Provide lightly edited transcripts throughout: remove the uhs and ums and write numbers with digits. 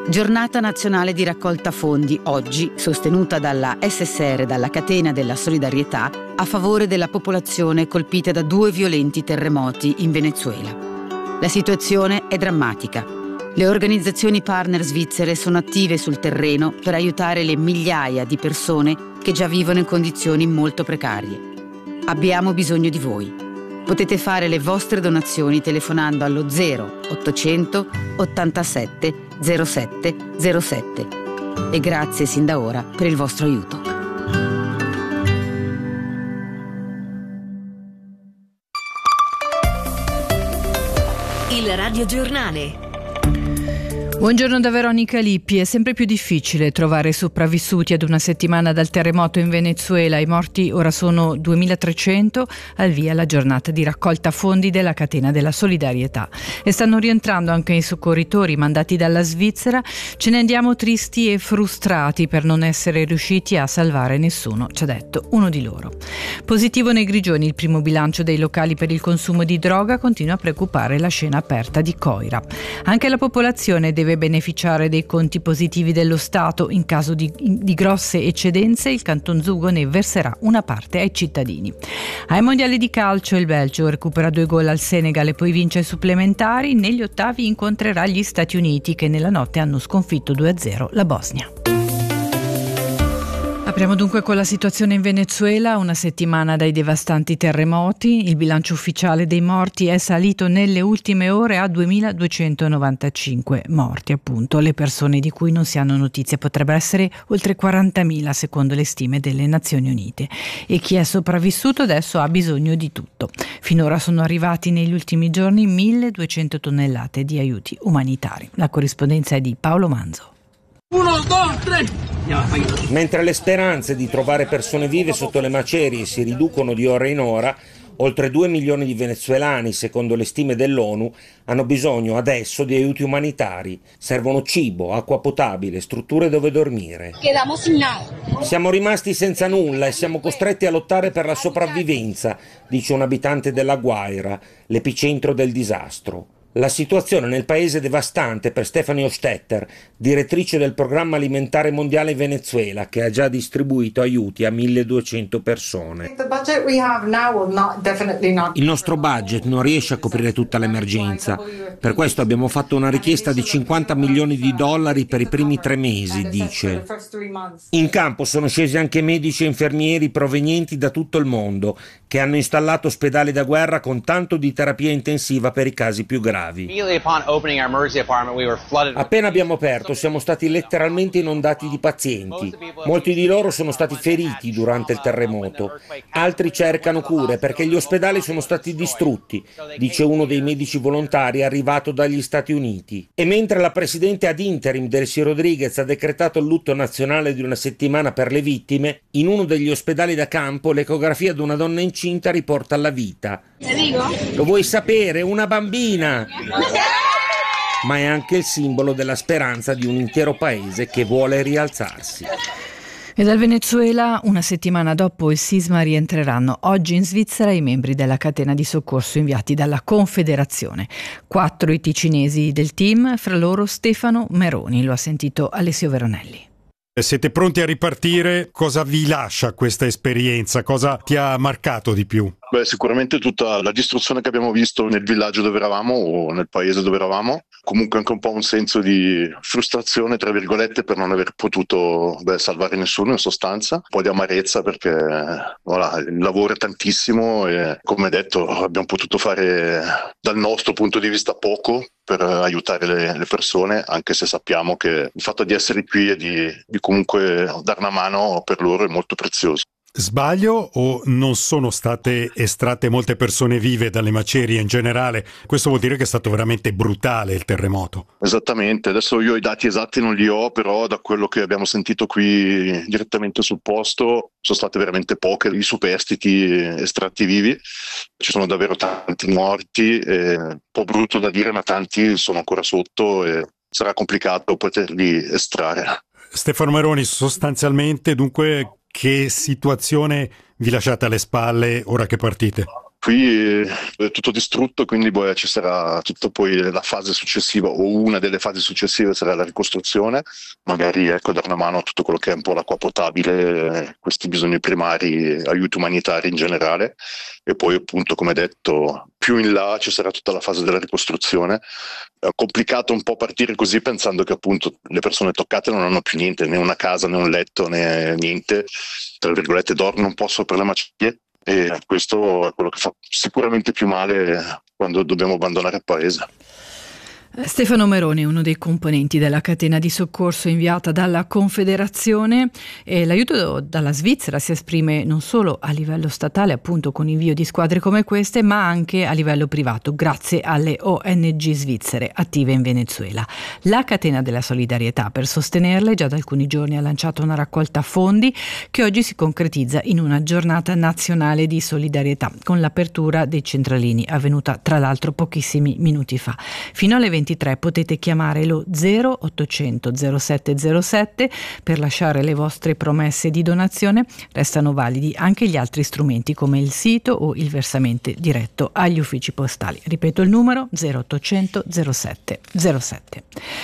Giornata nazionale di raccolta fondi, oggi sostenuta dalla SSR, dalla Catena della Solidarietà, a favore della popolazione colpita da 2 violenti terremoti in Venezuela. La situazione è drammatica. Le organizzazioni partner svizzere sono attive sul terreno per aiutare le migliaia di persone che già vivono in condizioni molto precarie. Abbiamo bisogno di voi. Potete fare le vostre donazioni telefonando allo 0800 87 07 07. E grazie sin da ora per il vostro aiuto. Il radiogiornale. Buongiorno da Veronica Lippi. È sempre più difficile trovare sopravvissuti ad una settimana dal terremoto in Venezuela. I morti ora sono 2300, al via la giornata di raccolta fondi della Catena della Solidarietà. E stanno rientrando anche i soccorritori mandati dalla Svizzera. Ce ne andiamo tristi e frustrati per non essere riusciti a salvare nessuno, ci ha detto uno di loro. Positivo nei Grigioni, il primo bilancio dei locali per il consumo di droga, continua a preoccupare la scena aperta di Coira. Anche la popolazione deve beneficiare dei conti positivi dello Stato. In caso di grosse eccedenze, il Canton Zugo ne verserà una parte ai cittadini. Ai mondiali di calcio il Belgio recupera 2 gol al Senegal e poi vince ai supplementari. Negli ottavi incontrerà gli Stati Uniti, che nella notte hanno sconfitto 2-0 la Bosnia. Apriamo dunque con la situazione in Venezuela, una settimana dai devastanti terremoti. Il bilancio ufficiale dei morti è salito nelle ultime ore a 2295 morti, appunto. Le persone di cui non si hanno notizia potrebbero essere oltre 40.000 secondo le stime delle Nazioni Unite. E chi è sopravvissuto adesso ha bisogno di tutto. Finora sono arrivati negli ultimi giorni 1.200 tonnellate di aiuti umanitari. La corrispondenza è di Paolo Manzo. 1, 2, 3. Mentre le speranze di trovare persone vive sotto le macerie si riducono di ora in ora, oltre 2 milioni di venezuelani, secondo le stime dell'ONU, hanno bisogno adesso di aiuti umanitari. Servono cibo, acqua potabile, strutture dove dormire. Siamo rimasti senza nulla e siamo costretti a lottare per la sopravvivenza, dice un abitante della Guaira, l'epicentro del disastro. La situazione nel paese è devastante per Stephanie Hostetter, direttrice del Programma Alimentare Mondiale in Venezuela, che ha già distribuito aiuti a 1.200 persone. Il nostro budget non riesce a coprire tutta l'emergenza. Per questo abbiamo fatto una richiesta di 50 milioni di dollari per i primi 3 mesi, dice. In campo sono scesi anche medici e infermieri provenienti da tutto il mondo, che hanno installato ospedali da guerra con tanto di terapia intensiva per i casi più gravi. Appena abbiamo aperto siamo stati letteralmente inondati di pazienti. Molti di loro sono stati feriti durante il terremoto. Altri cercano cure perché gli ospedali sono stati distrutti, dice uno dei medici volontari arrivato dagli Stati Uniti. E mentre la presidente ad interim Delcy Rodriguez ha decretato il lutto nazionale di una settimana per le vittime, in uno degli ospedali da campo l'ecografia di una donna incinta riporta alla vita. Lo vuoi sapere? Una bambina! Ma è anche il simbolo della speranza di un intero paese che vuole rialzarsi. E dal Venezuela, una settimana dopo il sisma, rientreranno oggi in Svizzera i membri della catena di soccorso inviati dalla Confederazione. 4 i ticinesi del team, fra loro Stefano Meroni. Lo ha sentito Alessio Veronelli. Siete pronti a ripartire? Cosa vi lascia questa esperienza? Cosa ti ha marcato di più? Sicuramente tutta la distruzione che abbiamo visto nel villaggio dove eravamo o nel paese dove eravamo, comunque anche un po' un senso di frustrazione, tra virgolette, per non aver potuto salvare nessuno in sostanza, un po' di amarezza perché il lavoro è tantissimo e, come detto, abbiamo potuto fare dal nostro punto di vista poco per aiutare le persone, anche se sappiamo che il fatto di essere qui e di comunque dare una mano per loro è molto prezioso. Sbaglio o non sono state estratte molte persone vive dalle macerie in generale? Questo vuol dire che è stato veramente brutale il terremoto. Esattamente, adesso io i dati esatti non li ho, però da quello che abbiamo sentito qui direttamente sul posto sono state veramente poche i superstiti estratti vivi. Ci sono davvero tanti morti, un po' brutto da dire, ma tanti sono ancora sotto e sarà complicato poterli estrarre. Stefano Meroni, sostanzialmente dunque che situazione vi lasciate alle spalle ora che partite? Qui è tutto distrutto, quindi ci sarà tutta poi la fase successiva, o una delle fasi successive sarà la ricostruzione, magari dare una mano a tutto quello che è un po' l'acqua potabile, questi bisogni primari, aiuti umanitari in generale, e poi appunto, come detto, più in là ci sarà tutta la fase della ricostruzione. È complicato un po' partire così pensando che appunto le persone toccate non hanno più niente, né una casa né un letto né niente, tra virgolette dormono un po' sopra le macerie. E questo è quello che fa sicuramente più male quando dobbiamo abbandonare il paese. Stefano Meroni, uno dei componenti della catena di soccorso inviata dalla Confederazione, e l'aiuto dalla Svizzera si esprime non solo a livello statale, appunto con invio di squadre come queste, ma anche a livello privato, grazie alle ONG svizzere attive in Venezuela. La catena della solidarietà, per sostenerle, già da alcuni giorni ha lanciato una raccolta fondi che oggi si concretizza in una giornata nazionale di solidarietà, con l'apertura dei centralini, avvenuta tra l'altro pochissimi minuti fa. Fino alle 23 potete chiamare lo 0800 0707 per lasciare le vostre promesse di donazione. Restano validi anche gli altri strumenti come il sito o il versamento diretto agli uffici postali. Ripeto il numero 0800 0707.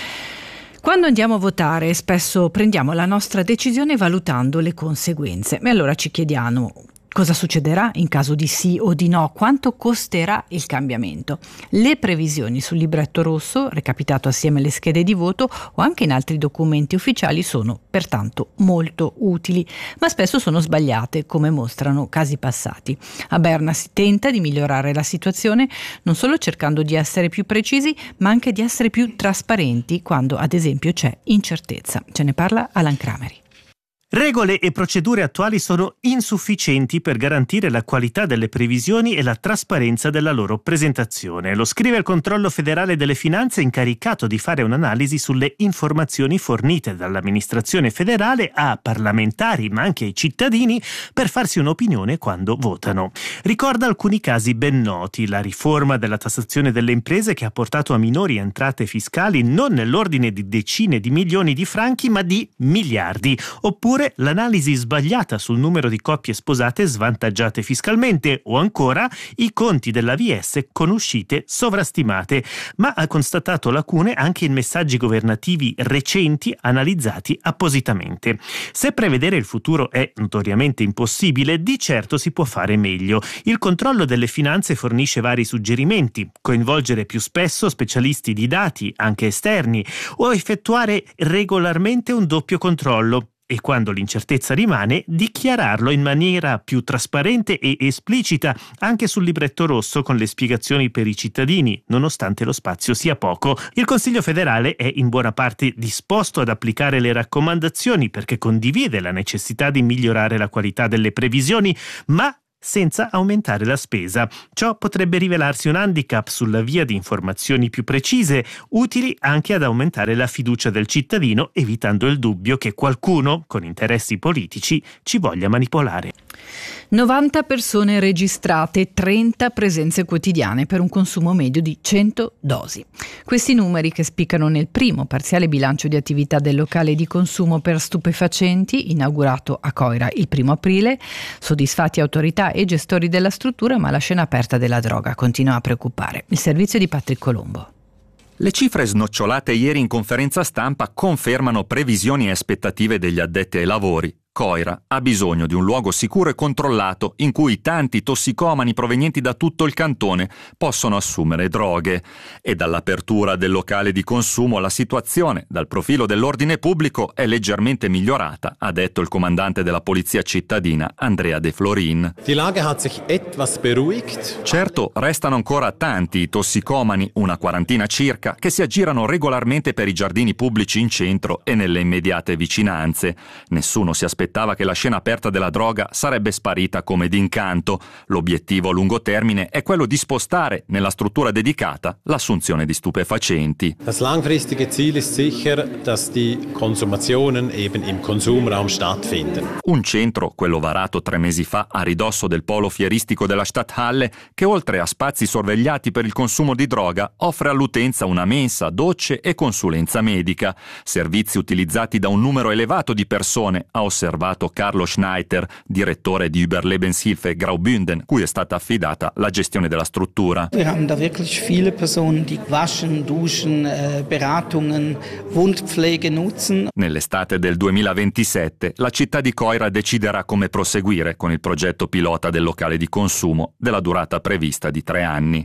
Quando andiamo a votare spesso prendiamo la nostra decisione valutando le conseguenze, e allora ci chiediamo: cosa succederà in caso di sì o di no? Quanto costerà il cambiamento? Le previsioni sul libretto rosso, recapitato assieme alle schede di voto o anche in altri documenti ufficiali, sono pertanto molto utili, ma spesso sono sbagliate, come mostrano casi passati. A Berna si tenta di migliorare la situazione non solo cercando di essere più precisi, ma anche di essere più trasparenti quando, ad esempio, c'è incertezza. Ce ne parla Alan Crameri. Regole e procedure attuali sono insufficienti per garantire la qualità delle previsioni e la trasparenza della loro presentazione. Lo scrive il Controllo Federale delle Finanze, incaricato di fare un'analisi sulle informazioni fornite dall'amministrazione federale a parlamentari ma anche ai cittadini per farsi un'opinione quando votano. Ricorda alcuni casi ben noti: la riforma della tassazione delle imprese, che ha portato a minori entrate fiscali non nell'ordine di decine di milioni di franchi ma di miliardi, oppure l'analisi sbagliata sul numero di coppie sposate svantaggiate fiscalmente, o ancora i conti dell'AVS con uscite sovrastimate, ma ha constatato lacune anche in messaggi governativi recenti analizzati appositamente. Se prevedere il futuro è notoriamente impossibile, di certo si può fare meglio. Il Controllo delle Finanze fornisce vari suggerimenti: coinvolgere più spesso specialisti di dati, anche esterni, o effettuare regolarmente un doppio controllo. E quando l'incertezza rimane, dichiararlo in maniera più trasparente e esplicita anche sul libretto rosso, con le spiegazioni per i cittadini, nonostante lo spazio sia poco. Il Consiglio federale è in buona parte disposto ad applicare le raccomandazioni perché condivide la necessità di migliorare la qualità delle previsioni, ma senza aumentare la spesa. Ciò potrebbe rivelarsi un handicap sulla via di informazioni più precise, utili anche ad aumentare la fiducia del cittadino, evitando il dubbio che qualcuno, con interessi politici, ci voglia manipolare. 90 persone registrate, 30 presenze quotidiane per un consumo medio di 100 dosi. Questi numeri, che spiccano nel primo parziale bilancio di attività del locale di consumo per stupefacenti, inaugurato a Coira il 1 aprile, soddisfatti autorità e gestori della struttura, ma la scena aperta della droga continua a preoccupare. Il servizio di Patrick Colombo. Le cifre snocciolate ieri in conferenza stampa confermano previsioni e aspettative degli addetti ai lavori. Coira ha bisogno di un luogo sicuro e controllato in cui tanti tossicomani provenienti da tutto il cantone possono assumere droghe. E dall'apertura del locale di consumo la situazione, dal profilo dell'ordine pubblico, è leggermente migliorata, ha detto il comandante della polizia cittadina Andrea De Florin. Die Lage hat sich etwas beruhigt. Certo, restano ancora tanti i tossicomani, una quarantina circa, che si aggirano regolarmente per i giardini pubblici in centro e nelle immediate vicinanze. Nessuno si aspettava che la scena aperta della droga sarebbe sparita come d'incanto. L'obiettivo a lungo termine è quello di spostare nella struttura dedicata l'assunzione di stupefacenti. Das langfristige Ziel ist sicher, dass die Konsumationen eben im Konsumraum stattfinden. Un centro, quello varato 3 mesi fa a ridosso del polo fieristico della Stadthalle, che oltre a spazi sorvegliati per il consumo di droga offre all'utenza una mensa, docce e consulenza medica, servizi utilizzati da un numero elevato di persone a osservazione osservato Carlo Schneider, direttore di Überlebenshilfe Graubünden, cui è stata affidata la gestione della struttura. Wir haben da wirklich viele Personen, die waschen, duschen, Beratungen, Wundpflege nutzen. Nell'estate del 2027 la città di Coira deciderà come proseguire con il progetto pilota del locale di consumo della durata prevista di 3 anni.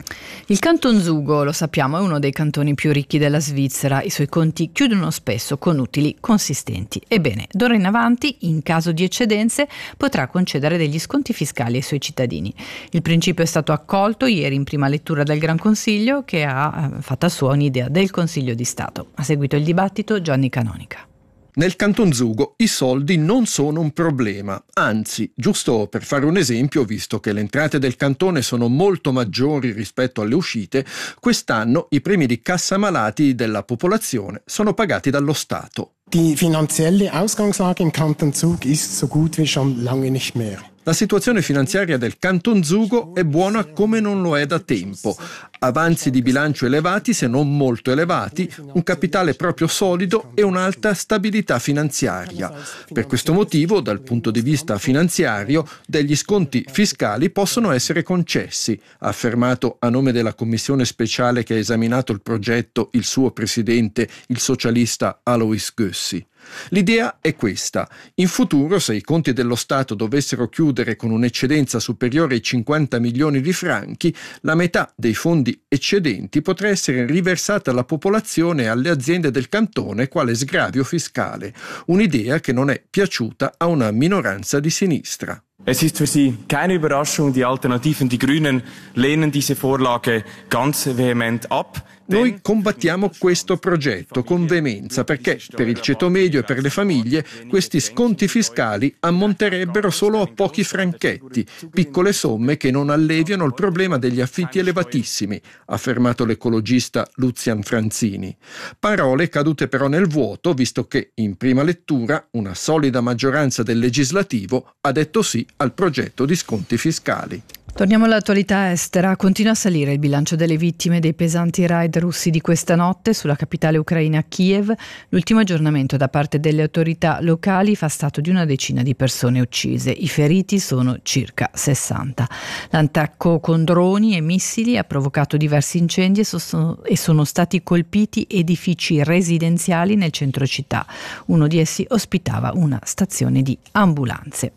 Il Canton Zugo, lo sappiamo, è uno dei cantoni più ricchi della Svizzera. I suoi conti chiudono spesso con utili consistenti. Ebbene, d'ora in avanti, in caso di eccedenze, potrà concedere degli sconti fiscali ai suoi cittadini. Il principio è stato accolto ieri in prima lettura dal Gran Consiglio, che ha fatto sua un'idea del Consiglio di Stato. Ha seguito il dibattito Gianni Canonica. Nel Canton Zugo i soldi non sono un problema, anzi, giusto per fare un esempio, visto che le entrate del cantone sono molto maggiori rispetto alle uscite, quest'anno i premi di cassa malati della popolazione sono pagati dallo Stato. Die finanzielle Ausgangslage im Kanton Zug ist so gut wie schon lange nicht mehr. La situazione finanziaria del Canton Zugo è buona come non lo è da tempo. Avanzi di bilancio elevati, se non molto elevati, un capitale proprio solido e un'alta stabilità finanziaria. Per questo motivo, dal punto di vista finanziario, degli sconti fiscali possono essere concessi, ha affermato a nome della commissione speciale che ha esaminato il progetto il suo presidente, il socialista Alois Gössi. L'idea è questa: in futuro, se i conti dello Stato dovessero chiudere con un'eccedenza superiore ai 50 milioni di franchi, la metà dei fondi eccedenti potrà essere riversata alla popolazione e alle aziende del cantone quale sgravio fiscale, un'idea che non è piaciuta a una minoranza di sinistra. Es ist für Sie keine Überraschung, die Alternativen, die Grünen lehnen diese Vorlage ganz vehement ab. Noi combattiamo questo progetto con veemenza perché per il ceto medio e per le famiglie questi sconti fiscali ammonterebbero solo a pochi franchetti, piccole somme che non alleviano il problema degli affitti elevatissimi, ha affermato l'ecologista Lucian Franzini. Parole cadute però nel vuoto, visto che in prima lettura una solida maggioranza del legislativo ha detto sì al progetto di sconti fiscali. Torniamo all'attualità estera. Continua a salire il bilancio delle vittime dei pesanti raid russi di questa notte sulla capitale ucraina Kiev. L'ultimo aggiornamento da parte delle autorità locali fa stato di una decina di persone uccise. I feriti sono circa 60. L'attacco con droni e missili ha provocato diversi incendi e sono stati colpiti edifici residenziali nel centro città. Uno di essi ospitava una stazione di ambulanze.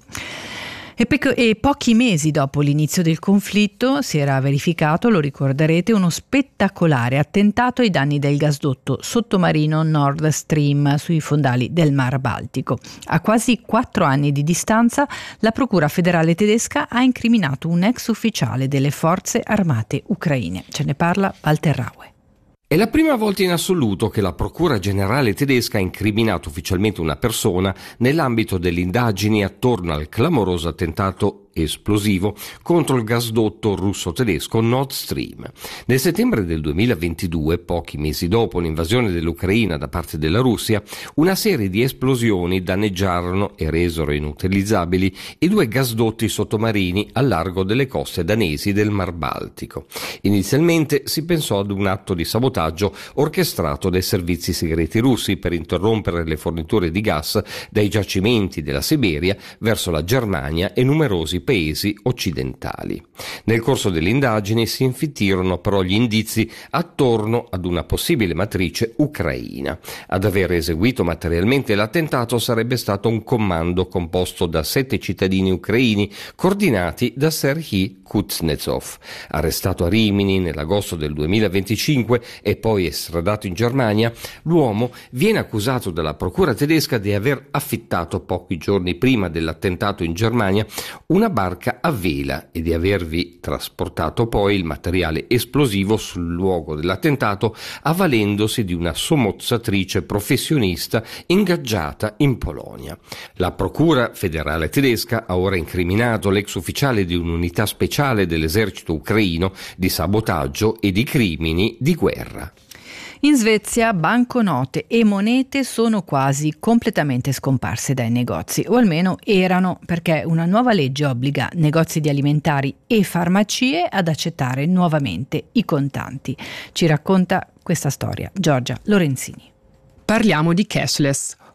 E pochi mesi dopo l'inizio del conflitto si era verificato, lo ricorderete, uno spettacolare attentato ai danni del gasdotto sottomarino Nord Stream sui fondali del Mar Baltico. A quasi 4 anni di distanza, la Procura federale tedesca ha incriminato un ex ufficiale delle forze armate ucraine. Ce ne parla Walter Raue. È la prima volta in assoluto che la Procura Generale tedesca ha incriminato ufficialmente una persona nell'ambito delle indagini attorno al clamoroso attentato esplosivo contro il gasdotto russo-tedesco Nord Stream. Nel settembre del 2022, pochi mesi dopo l'invasione dell'Ucraina da parte della Russia, una serie di esplosioni danneggiarono e resero inutilizzabili i 2 gasdotti sottomarini al largo delle coste danesi del Mar Baltico. Inizialmente si pensò ad un atto di sabotaggio orchestrato dai servizi segreti russi per interrompere le forniture di gas dai giacimenti della Siberia verso la Germania e numerosi paesi occidentali. Nel corso delle indagini si infittirono però gli indizi attorno ad una possibile matrice ucraina. Ad aver eseguito materialmente l'attentato sarebbe stato un comando composto da 7 cittadini ucraini coordinati da Serhiy Kuznetsov. Arrestato a Rimini nell'agosto del 2025 e poi estradato in Germania, l'uomo viene accusato dalla procura tedesca di aver affittato pochi giorni prima dell'attentato in Germania una barca a vela e di avervi trasportato poi il materiale esplosivo sul luogo dell'attentato avvalendosi di una sommozzatrice professionista ingaggiata in Polonia. La Procura federale tedesca ha ora incriminato l'ex ufficiale di un'unità speciale dell'esercito ucraino di sabotaggio e di crimini di guerra. In Svezia banconote e monete sono quasi completamente scomparse dai negozi, o almeno erano, perché una nuova legge obbliga negozi di alimentari e farmacie ad accettare nuovamente i contanti. Ci racconta questa storia Giorgia Lorenzini. Parliamo di cashless,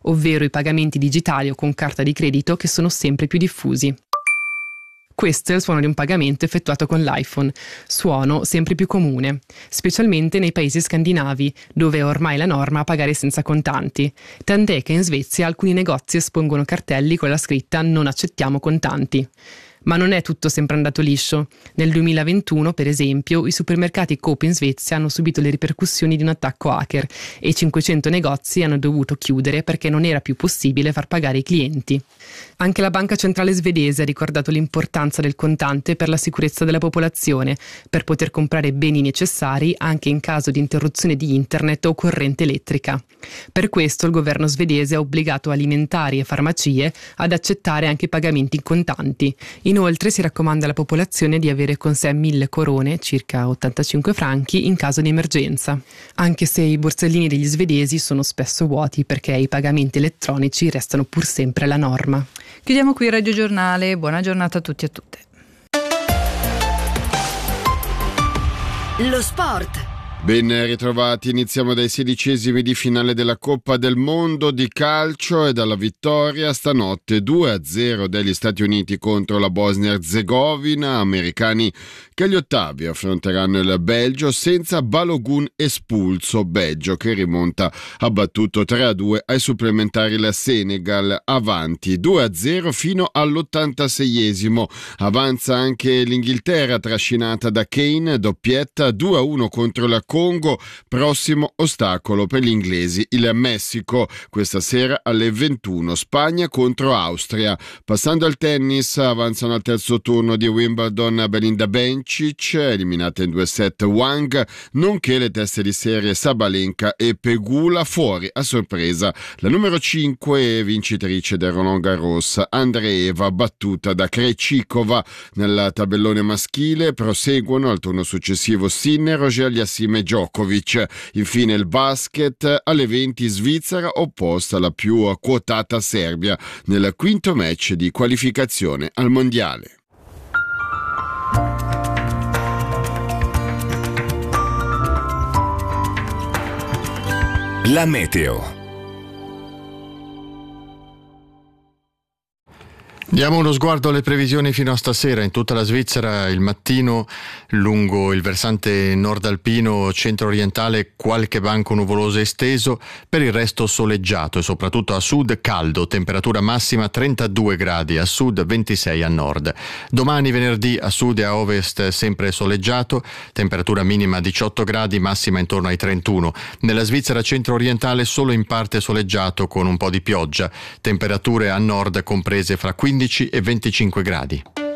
ovvero i pagamenti digitali o con carta di credito che sono sempre più diffusi. Questo è il suono di un pagamento effettuato con l'iPhone, suono sempre più comune, specialmente nei paesi scandinavi, dove è ormai la norma pagare senza contanti, tant'è che in Svezia alcuni negozi espongono cartelli con la scritta "Non accettiamo contanti". Ma non è tutto sempre andato liscio. Nel 2021, per esempio, i supermercati Coop in Svezia hanno subito le ripercussioni di un attacco hacker e 500 negozi hanno dovuto chiudere perché non era più possibile far pagare i clienti. Anche la Banca Centrale Svedese ha ricordato l'importanza del contante per la sicurezza della popolazione, per poter comprare beni necessari anche in caso di interruzione di internet o corrente elettrica. Per questo il governo svedese ha obbligato alimentari e farmacie ad accettare anche pagamenti in contanti. Inoltre si raccomanda alla popolazione di avere con sé 1000 corone, circa 85 franchi, in caso di emergenza. Anche se i borsellini degli svedesi sono spesso vuoti perché i pagamenti elettronici restano pur sempre la norma. Chiudiamo qui il Radio Giornale, buona giornata a tutti e a tutte. Lo sport. Ben ritrovati, iniziamo dai 16esimi di finale della Coppa del Mondo di calcio e dalla vittoria stanotte 2-0 degli Stati Uniti contro la Bosnia-Herzegovina, americani che agli ottavi affronteranno il Belgio senza Balogun espulso, Belgio che rimonta abbattuto 3-2 ai supplementari il Senegal, avanti 2-0 fino all'86esimo, avanza anche l'Inghilterra trascinata da Kane, doppietta 2-1 contro la Congo, prossimo ostacolo per gli inglesi il Messico, questa sera alle 21 Spagna contro Austria. Passando al tennis, avanzano al terzo turno di Wimbledon Belinda Bencic, eliminata in 2 set Wang, nonché le teste di serie Sabalenka e Pegula, fuori a sorpresa la numero 5 vincitrice del Roland Garros Andreeva, battuta da Krejcikova. Nel tabellone maschile proseguono al turno successivo Sinner, Roger Aliassime Djokovic. Infine il basket, alle 20 Svizzera opposta alla più quotata Serbia nel quinto match di qualificazione al mondiale. La meteo. Diamo uno sguardo alle previsioni fino a stasera. In tutta la Svizzera il mattino lungo il versante nord alpino centro-orientale qualche banco nuvoloso esteso, per il resto soleggiato e soprattutto a sud caldo, temperatura massima 32 gradi a sud, 26 a nord. Domani venerdì a sud e a ovest sempre soleggiato, temperatura minima 18 gradi, massima intorno ai 31. Nella Svizzera centro-orientale solo in parte soleggiato con un po' di pioggia, temperature a nord comprese fra 15 e 25 gradi.